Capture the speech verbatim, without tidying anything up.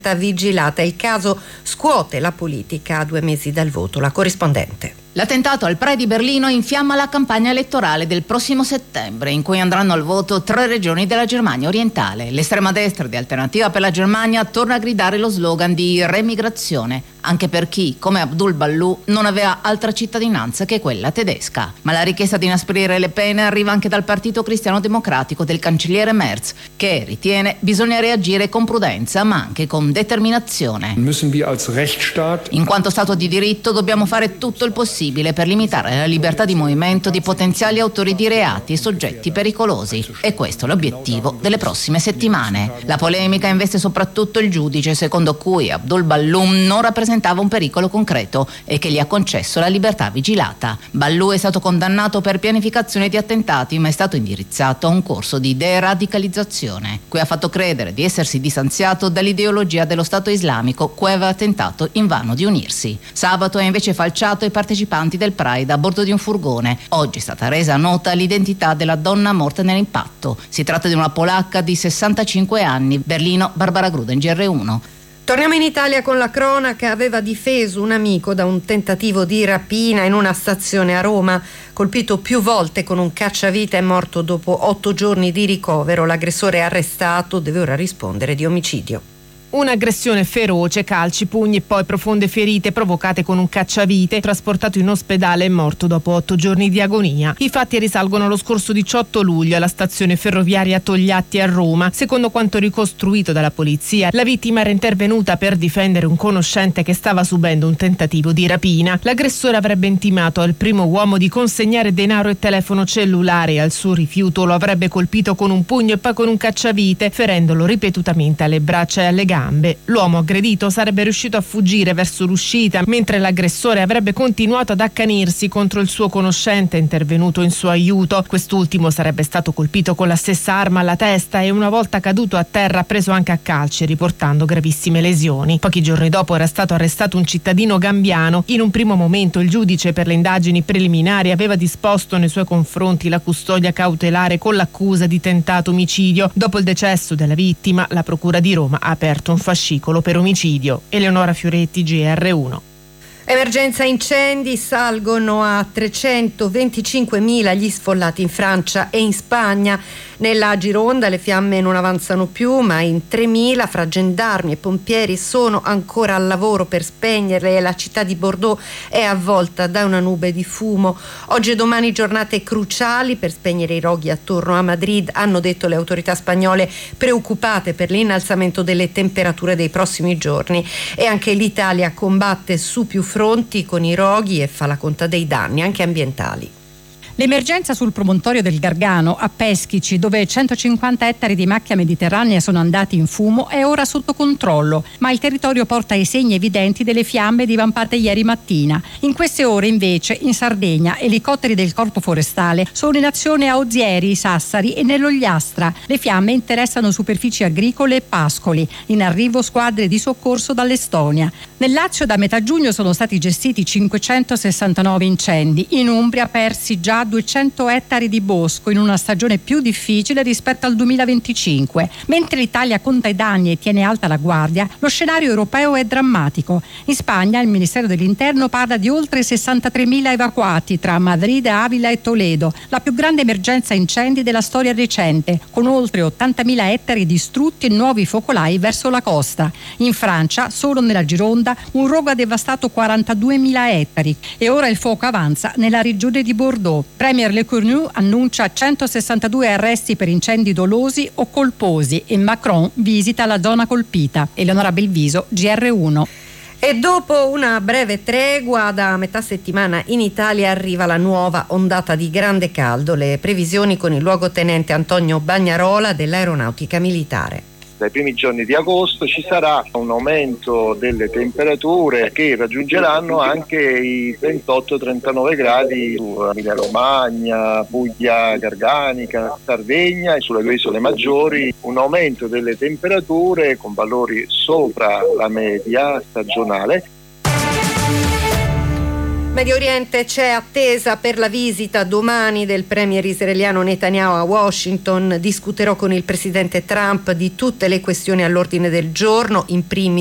vigilata. Il caso scuote la politica a due mesi dal voto. La corrispondente. L'attentato al Pre di Berlino infiamma la campagna elettorale del prossimo settembre, in cui andranno al voto tre regioni della Germania orientale. L'estrema destra di Alternativa per la Germania torna a gridare lo slogan di remigrazione, anche per chi, come Abdul Ballou, non aveva altra cittadinanza che quella tedesca. Ma la richiesta di inasprire le pene arriva anche dal Partito Cristiano Democratico del cancelliere Merz, che ritiene bisogna reagire con prudenza, ma anche con determinazione. In quanto Stato di diritto dobbiamo fare tutto il possibile per limitare la libertà di movimento di potenziali autori di reati e soggetti pericolosi. E questo è l'obiettivo delle prossime settimane. La polemica investe soprattutto il giudice, secondo cui Abdul Ballou non rappresentava un pericolo concreto e che gli ha concesso la libertà vigilata. Ballou è stato condannato per pianificazione di attentati, ma è stato indirizzato a un corso di deradicalizzazione, cui ha fatto credere di essersi distanziato dall'ideologia dello Stato islamico, cui aveva tentato invano di unirsi. Sabato ha invece falciato i partecipanti del Pride a bordo di un furgone. Oggi è stata resa nota l'identità della donna morta nell'impatto. Si tratta di una polacca di sessantacinque anni, Berlino, Barbara Gruden, G R uno. Torniamo in Italia con la cronaca. Aveva difeso un amico da un tentativo di rapina in una stazione a Roma. Colpito più volte con un cacciavite, è morto dopo otto giorni di ricovero. L'aggressore è arrestato, deve ora rispondere di omicidio. Un'aggressione feroce, calci, pugni e poi profonde ferite provocate con un cacciavite. Trasportato in ospedale, è morto dopo otto giorni di agonia. I fatti risalgono allo scorso diciotto luglio alla stazione ferroviaria Togliatti a Roma. Secondo quanto ricostruito dalla polizia, la vittima era intervenuta per difendere un conoscente che stava subendo un tentativo di rapina. L'aggressore avrebbe intimato al primo uomo di consegnare denaro e telefono cellulare e al suo rifiuto lo avrebbe colpito con un pugno e poi con un cacciavite, ferendolo ripetutamente alle braccia e alle gambe. L'uomo aggredito sarebbe riuscito a fuggire verso l'uscita, mentre l'aggressore avrebbe continuato ad accanirsi contro il suo conoscente intervenuto in suo aiuto. Quest'ultimo sarebbe stato colpito con la stessa arma alla testa e una volta caduto a terra preso anche a calci, riportando gravissime lesioni. Pochi giorni dopo era stato arrestato un cittadino gambiano. In un primo momento il giudice per le indagini preliminari aveva disposto nei suoi confronti la custodia cautelare con l'accusa di tentato omicidio. Dopo il decesso della vittima, la Procura di Roma ha aperto un fascicolo per omicidio. Eleonora Fioretti, G R uno. Emergenza incendi, salgono a trecentoventicinquemila gli sfollati in Francia e in Spagna. Nella Gironda le fiamme non avanzano più, ma in tremila fra gendarmi e pompieri sono ancora al lavoro per spegnerle e la città di Bordeaux è avvolta da una nube di fumo. Oggi e domani giornate cruciali per spegnere i roghi attorno a Madrid, hanno detto le autorità spagnole, preoccupate per l'innalzamento delle temperature dei prossimi giorni. E anche l'Italia combatte su più fronti con i roghi e fa la conta dei danni, anche ambientali. L'emergenza sul promontorio del Gargano a Peschici, dove centocinquanta ettari di macchia mediterranea sono andati in fumo, è ora sotto controllo, ma il territorio porta i segni evidenti delle fiamme divampate ieri mattina. In queste ore invece in Sardegna elicotteri del Corpo Forestale sono in azione a Ozieri, Sassari e nell'Ogliastra. Le fiamme interessano superfici agricole e pascoli. In arrivo squadre di soccorso dall'Estonia. Nel Lazio da metà giugno sono stati gestiti cinquecentosessantanove incendi. In Umbria persi già duecento ettari di bosco in una stagione più difficile rispetto al duemilaventicinque. Mentre l'Italia conta i danni e tiene alta la guardia, lo scenario europeo è drammatico. In Spagna il Ministero dell'Interno parla di oltre sessantatremila evacuati tra Madrid, Avila e Toledo, la più grande emergenza incendi della storia recente, con oltre ottantamila ettari distrutti e nuovi focolai verso la costa. In Francia, solo nella Gironda, un rogo ha devastato quarantaduemila ettari e ora il fuoco avanza nella regione di Bordeaux. Premier Lecornu annuncia centosessantadue arresti per incendi dolosi o colposi e Macron visita la zona colpita. Eleonora Belviso, G R uno. E dopo una breve tregua, da metà settimana in Italia arriva la nuova ondata di grande caldo. Le previsioni con il luogotenente Antonio Bagnarola dell'Aeronautica Militare. Dai primi giorni di agosto ci sarà un aumento delle temperature che raggiungeranno anche i ventotto trentanove gradi su Emilia Romagna, Puglia Garganica, Sardegna e sulle due isole maggiori, un aumento delle temperature con valori sopra la media stagionale. Medio Oriente, c'è attesa per la visita domani del premier israeliano Netanyahu a Washington. Discuterò con il presidente Trump di tutte le questioni all'ordine del giorno, in primis